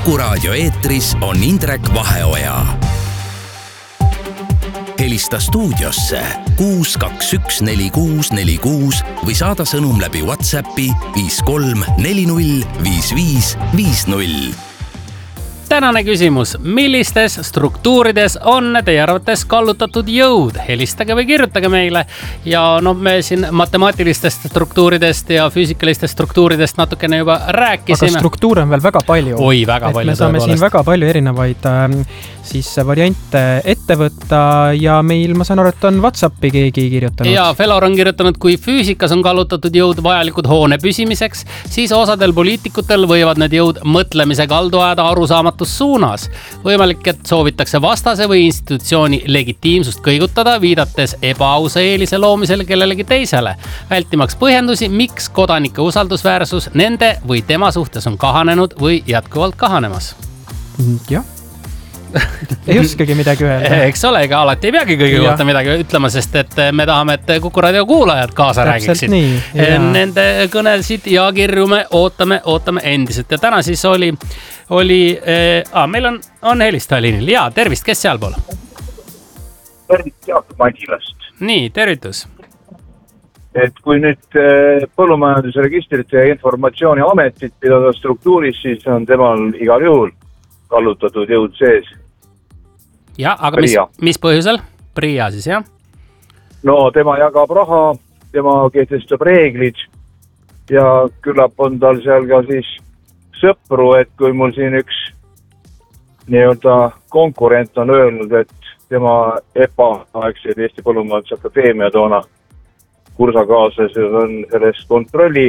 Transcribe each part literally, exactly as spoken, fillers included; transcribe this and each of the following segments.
Kuku Raadio eetris on Indrek Vaheoja. Helista stuudiosse kuus kaks üks neli kuus neli kuus või saada sõnum läbi WhatsAppi viis kolm neli null viis viis viis null. Tänane küsimus, millistes struktuurides on teie arvates kallutatud jõud? Helistage või kirjutage meile. Ja no me siin matemaatilistest struktuuridest ja füüsikalistest struktuuridest natukene juba rääkisime. Aga struktuure on veel väga palju. Oi, väga palju. Me saame siin väga palju erinevaid äh, siis variante ette võtta ja meil, ma saan aru, et on WhatsAppi keegi kirjutanud. Ja Felor on kirjutanud, kui füüsikas on kallutatud jõud vajalikud hoone püsimiseks, siis osadel poliitikutel võivad need jõud mõtlemise kaldu ajada arusaamatu suunas. Võimalik, et soovitakse vastase või institutsiooni legitiimsust kõigutada, viidates ebaausa eelise loomisel kellelegi teisele. Vältimaks põhjendusi, miks kodanike usaldusväärsus nende või tema suhtes on kahanenud või jätkuvalt kahanemas. Jah. Ei oskagi midagi öelda. Eks ole, ega alati ei peagi kõige kohta midagi ütlema, sest et me tahame, et Kuku Raadio kuulajad kaasa räägiksid. Nende kõnesid ja kirju me ootame, ootame endiselt. Ja täna siis oli, oli äh, meil on, on helistaja liinil. Jaa, tervist, kes seal pool? Tervist Jaak Madilast. Nii, tervitus. Et kui nüüd põllumajandusregistrite ja informatsiooni ametit pidada struktuuris, siis on temal igal juhul kallutatud jõud sees. Ja, aga mis, mis põhjusel? Priia siis, jah? No tema jagab raha, tema kehtestab reeglid ja küllap on tal seal ka siis sõpru, et kui mul siin üks nii-öelda konkurent on öelnud, et tema epa-aegseid Eesti Põllumajandusakadeemia toona kursakaaslased on selles kontrolli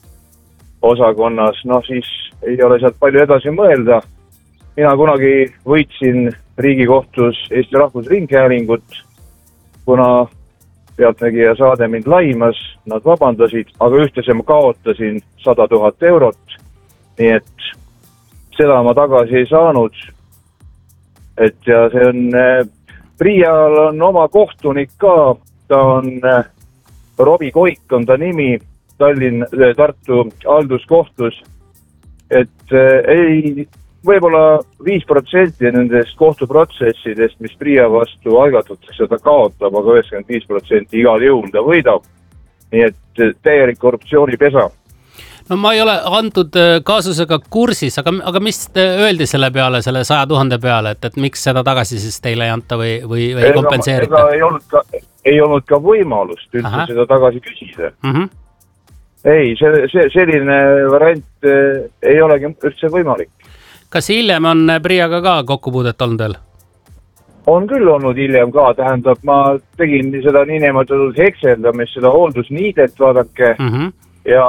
osakonnas, no siis ei ole sealt palju edasi mõelda. Mina kunagi võitsin Riigikohtus Eesti Rahvusringhäälingut, kuna pealtnägija saade mind laimas, nad vabandasid, aga ühtese ma kaotasin sada tuhat eurot, nii et seda ma tagasi ei saanud. Et ja see on, Priial on oma kohtunik ka, ta on Robi Koik on ta nimi, Tallinn, Tartu halduskohtus, et ei võib-olla viis protsenti nendest kohtuprotsessidest, mis Priia vastu algatatakse, ta kaotab, aga üheksakümmend viis protsenti igal jõul ta võidab. Nii et täielik korruptsioonipesa. No ma ei ole antud kaasusega kursis, aga, aga mis öeldi selle peale, selle saja tuhande peale, et, et miks seda tagasi siis teile ei anta või, või, või ei kompenseerita? Ega ei olnud ka, ei olnud ka võimalust üldse Aha. seda tagasi küsida. Mm-hmm. Ei, see, see, selline variant ei olegi üldse võimalik. Kas hiljem on Priiaga ka kokkupuudet olnud veel? On küll olnud hiljem ka, tähendab, ma tegin seda niinimetatud hekseldamist, seda hooldusniidet vaadake mm-hmm. ja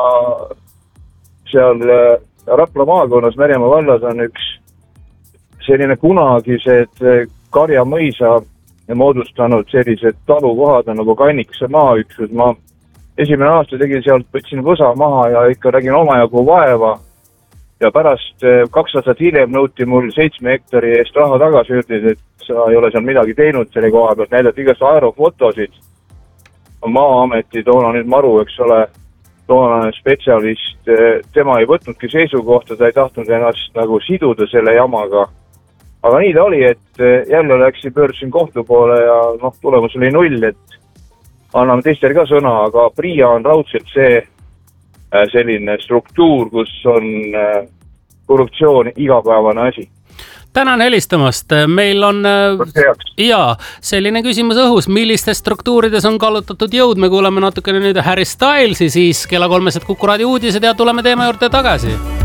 seal Rapla maakonnas Märjamaa vallas on üks selline kunagised Karjamõisa moodustanud sellised talukohad nagu Kannikese maaüksus. Ma esimene aasta tegin sealt, võtsin võsa maha ja ikka räägin omajagu vaeva. Ja pärast kaks aastat hiljem nõuti mul seitsme hektari eest raha tagasi, ütles, et sa ei ole seal midagi teinud selle koha pealt, näidati igast aerofotosid. Maa-ameti toona nüüd maru, eks ole, toona spetsialist, tema ei võtnudki seisukohta, ta ei tahtnud ennast nagu siduda selle jamaga. Aga nii ta oli, et jälle läksin, pöördusin kohtu poole ja noh, tulemus oli null, et anname teistel ka sõna, aga Priia on raudselt see selline struktuur, kus on korruptsioon igapäevane asi. Tänan helistamast. Meil on ja, selline küsimus õhus. Millistes struktuurides on kallutatud jõud? Me kuuleme natukene nüüd Harry Stylesi, siis kella kolmesed Kuku Raadio uudised ja tuleme teema juurde tagasi.